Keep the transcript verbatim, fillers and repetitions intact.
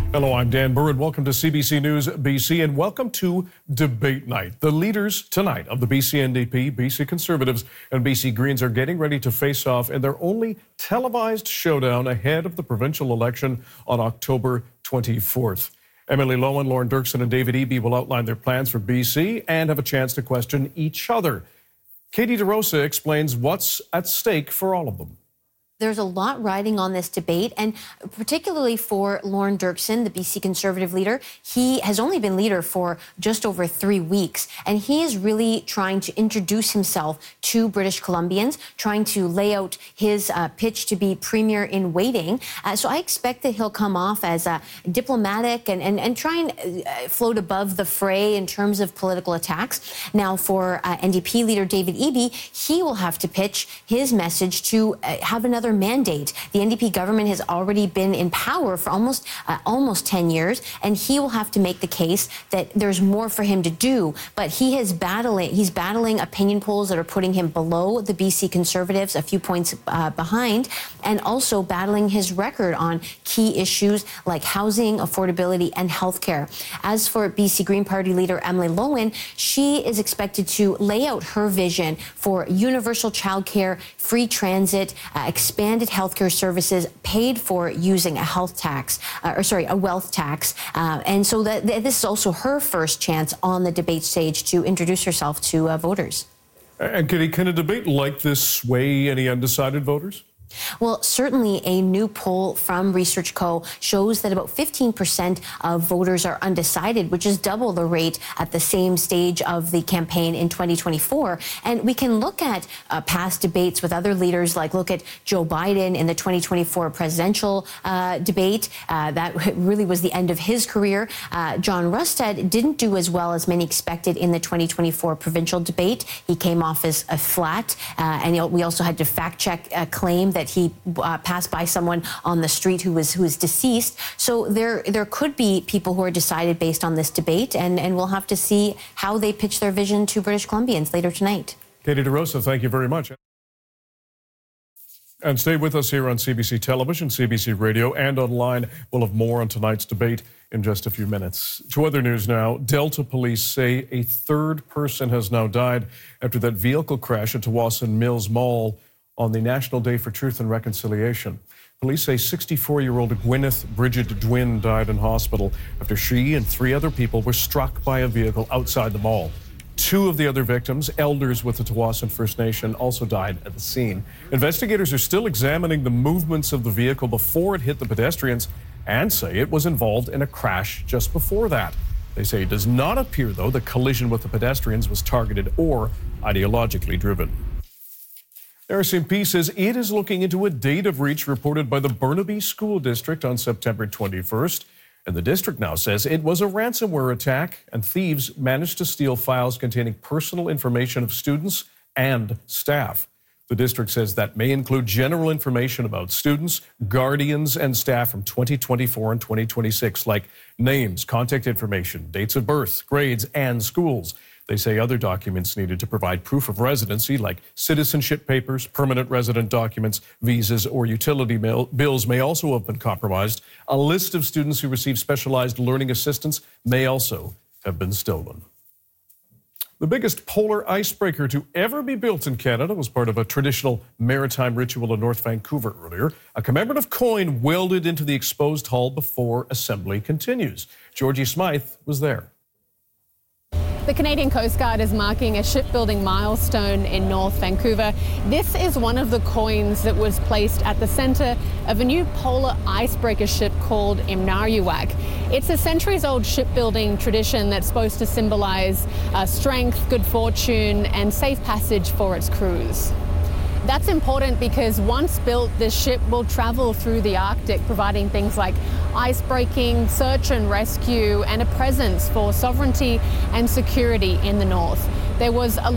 Hello, I'm Dan Burr, and welcome to C B C News B C, and welcome to Debate Night. The leaders tonight of the B C N D P, B C Conservatives, and B C Greens are getting ready to face off in their only televised showdown ahead of the provincial election on October twenty-fourth. Emily Lowen, Lauren Dirksen, and David Eby will outline their plans for B C and have a chance to question each other. Katie DeRosa explains what's at stake for all of them. There's a lot riding on this debate, and particularly for Lauren Dirksen, the B C Conservative leader. He has only been leader for just over three weeks, and he is really trying to introduce himself to British Columbians, trying to lay out his uh, pitch to be premier in waiting. Uh, so I expect that he'll come off as uh, diplomatic and, and, and try and uh, float above the fray in terms of political attacks. Now, for uh, N D P leader David Eby, he will have to pitch his message to uh, have another mandate. The N D P government has already been in power for almost uh, almost ten years, and he will have to make the case that there's more for him to do. But he is battling. He's battling opinion polls that are putting him below the B C Conservatives, a few points uh, behind, and also battling his record on key issues like housing, affordability, and healthcare. As for B C Green Party leader Emily Lowen, she is expected to lay out her vision for universal childcare, free transit, uh, expanded healthcare services paid for using a health tax, uh, or sorry, a wealth tax. Uh, and so that, th this is also her first chance on the debate stage to introduce herself to uh, voters. And can, can a debate like this sway any undecided voters? Well, certainly a new poll from Research Co shows that about fifteen percent of voters are undecided, which is double the rate at the same stage of the campaign in twenty twenty-four. And we can look at uh, past debates with other leaders, like look at Joe Biden in the twenty twenty-four presidential uh, debate. Uh, that really was the end of his career. Uh, John Rustad didn't do as well as many expected in the twenty twenty-four provincial debate. He came off as a flat, uh, and we also had to fact-check a claim that that he uh, passed by someone on the street who was who was deceased. So there there could be people who are decided based on this debate, and, and we'll have to see how they pitch their vision to British Columbians later tonight. Katie DeRosa, thank you very much. And stay with us here on C B C Television, C B C Radio, and online. We'll have more on tonight's debate in just a few minutes. To other news now, Delta police say a third person has now died after that vehicle crash at Tsawwassen Mills Mall on the National Day for Truth and Reconciliation. Police say sixty-four-year-old Gwyneth Bridget Dwin died in hospital after she and three other people were struck by a vehicle outside the mall. Two of the other victims, elders with the Tsawwassen First Nation, also died at the scene. Investigators are still examining the movements of the vehicle before it hit the pedestrians and say it was involved in a crash just before that. They say it does not appear, though, the collision with the pedestrians was targeted or ideologically driven. R C M P says it is looking into a data breach reported by the Burnaby School District on September twenty-first. And the district now says it was a ransomware attack, and thieves managed to steal files containing personal information of students and staff. The district says that may include general information about students, guardians, and staff from twenty twenty-four and twenty twenty-six, like names, contact information, dates of birth, grades, and schools. They say other documents needed to provide proof of residency, like citizenship papers, permanent resident documents, visas, or utility mail, bills may also have been compromised. A list of students who receive specialized learning assistance may also have been stolen. The biggest polar icebreaker to ever be built in Canada was part of a traditional maritime ritual in North Vancouver earlier. A commemorative coin welded into the exposed hull before assembly continues. Georgie Smythe was there. The Canadian Coast Guard is marking a shipbuilding milestone in North Vancouver. This is one of the coins that was placed at the centre of a new polar icebreaker ship called Imnariuak. It's a centuries-old shipbuilding tradition that's supposed to symbolise uh, strength, good fortune, and safe passage for its crews. That's important because once built, this ship will travel through the Arctic, providing things like ice-breaking, search and rescue, and a presence for sovereignty and security in the north. There was a